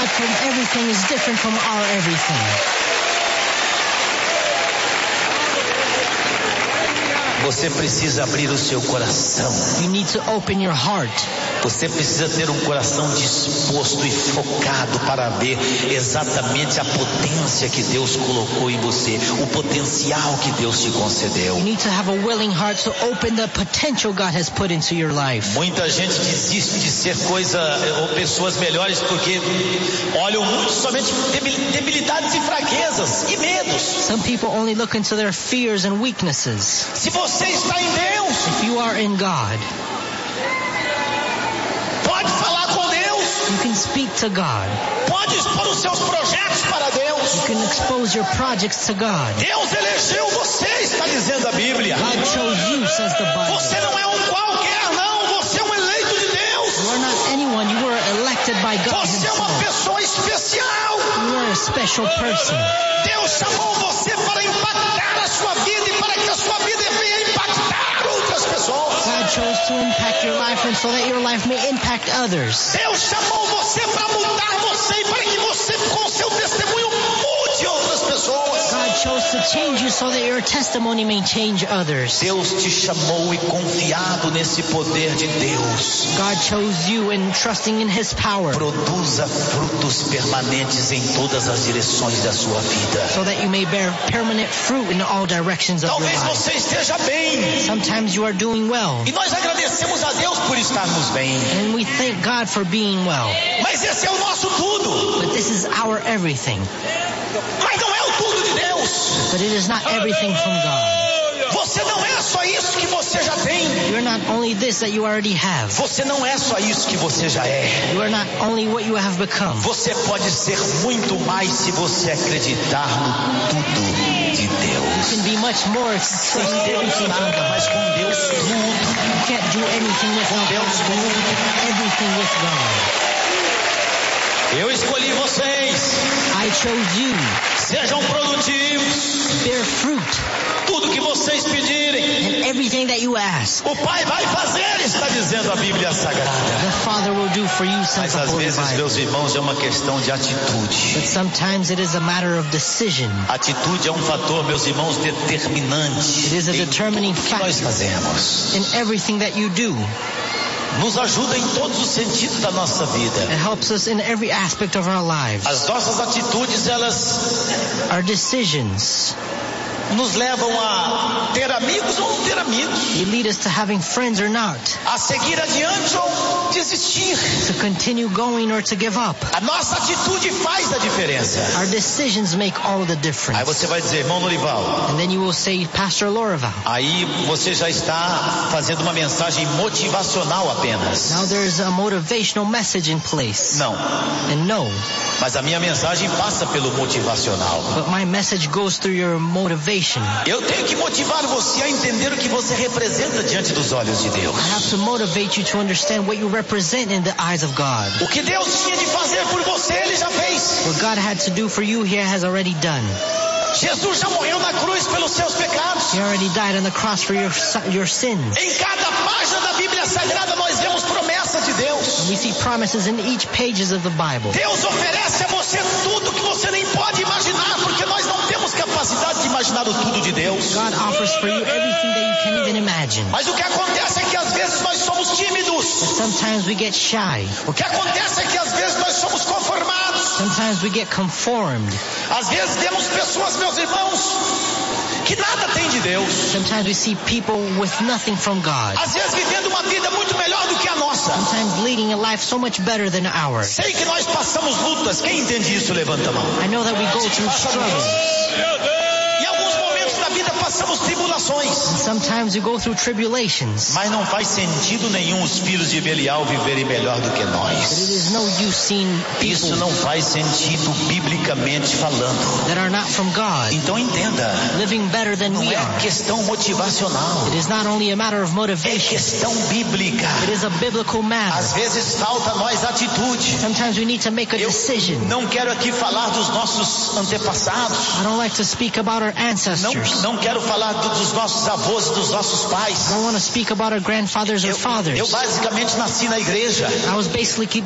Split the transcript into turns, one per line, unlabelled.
from everything is different from our everything.
Você precisa abrir o seu coração.
You need to open your heart.
Você precisa ter um coração disposto e focado para ver exatamente a potência que Deus colocou em você, o potencial que Deus te concedeu.
You need to have a willing heart to open the potential God has put into your life.
Muita gente desiste de ser ou pessoas melhores porque olham muito somente debilidades e fraquezas e medos.
Some people only look into their fears and weaknesses.
Se você está em Deus,
if you are in God,
pode falar com Deus.
You can speak to God.
Pode expor os seus projetos para Deus.
You can expose your projects to God.
Deus elegeu você, está dizendo a Bíblia.
God chose you, says the Bible.
Você não é um qualquer, não. Você é um eleito de Deus.
You are not anyone. You were elected by God
Você
himself.
é uma pessoa especial.
You are a special person.
Deus chamou você para impactar a sua vida e para que a sua vida venha impactar outras pessoas.
God chose to impact your life and so that your life may impact others.
Deus chamou você para mudar você e para que você com seu testemunho mude outras pessoas.
God chose to change you so that your testimony may change others.
Deus te chamou e confiado nesse poder de Deus.
God chose you and trusting in His power.
Produza frutos permanentes em todas as direções da sua vida.
So that you may bear permanent fruit in all directions of your life.
Talvez você esteja bem.
Sometimes you are doing well.
E nós agradecemos a Deus por estarmos bem.
And we thank God for being well.
Mas esse é o nosso tudo.
But this is our everything.
Mas não é o tudo de Deus.
But it is not everything from God.
Você não é só isso que você já tem.
You're not only this that you already have.
Você não é só isso que você já é.
You are not only what you have become.
Você pode ser muito mais se você acreditar no tudo de Deus.
You can be much more if you
Sem
trust
Deus
everything from
nada,
God.
mas com Deus tudo.
You can't do anything without
Deus
God. You can do everything with God.
Eu escolhi vocês.
I chose you.
Sejam produtivos.
Bear fruit.
Tudo que vocês pedirem,
and everything that you ask,
o Pai vai fazer, está dizendo a Bíblia Sagrada.
The Father will do for you, says
Mas
the
às
Holy
vezes,
Bible.
meus irmãos, é uma questão de atitude.
But sometimes it is a matter of decision.
Atitude é um fator, meus irmãos, determinante.
It is a
em
determining
tudo que nós
factor
fazemos.
in everything that you do.
Nos ajuda em todos os sentidos da nossa vida.
It helps us in every aspect of our lives.
As nossas atitudes, elas
Our decisions,
nos levam a ter amigos ou não ter amigos,
they lead us to having friends or not,
a seguir adiante ou desistir.
to continue going or to give up.
A nossa atitude faz a diferença.
Our decisions make all the
Aí
difference.
você vai dizer, irmão Norival,
And then you will say, Pastor Lorival,
aí você já está fazendo uma mensagem motivacional apenas.
now there's a motivational message in place.
Não,
And no,
mas a minha mensagem passa pelo motivacional.
but my message goes through your motivation.
Eu tenho que motivar você a entender o que você representa diante dos olhos de Deus.
I have to motivate you to understand what you represent in the eyes of God.
O que Deus tinha de fazer por você, Ele já fez.
What God had to do for you, He has already done.
Jesus já morreu na cruz pelos seus pecados.
He already died on the cross for your sins.
Em cada página da Bíblia Sagrada nós vemos promessa de Deus.
And we see promises in each pages of the Bible.
Deus oferece a você tudo que você nem pode imaginar, porque nós não temos capacidade de imaginar o tudo de Deus.
God offers for you everything that you can even imagine.
Mas o que acontece é que às vezes nós somos tímidos.
But sometimes we get shy.
O que acontece é que às vezes nós somos conformados.
Sometimes we get conformed.
Às vezes vemos pessoas, meus irmãos, que nada tem de Deus.
Sometimes we see people with nothing from God.
Às vezes vivendo uma vida muito melhor do que a nossa.
Sometimes leading a life so much better than ours.
Sei que nós passamos lutas. Quem entende isso, levanta a mão.
I know that we go through struggles.
Em alguns momentos da vida passamos tribulações.
Sometimes we go through tribulations.
Mas não faz sentido nenhum os filhos de Belial viverem melhor do que
But it
nós.
is no use seeing
Isso
people
não faz sentido biblicamente falando.
that are not from God
Então entenda,
living better than
não
we
é
are.
questão motivacional,
It is not only a matter of
é
motivation.
questão bíblica.
It is a biblical matter.
Às vezes falta a nós atitude.
Sometimes we need to make a
Eu
decision.
não quero aqui falar dos nossos antepassados.
I don't like to speak about our ancestors.
Não quero falar dos nossos avós e dos nossos pais.
I don't want to speak about our grandfathers or
Eu
fathers.
basicamente nasci na igreja.
I was basically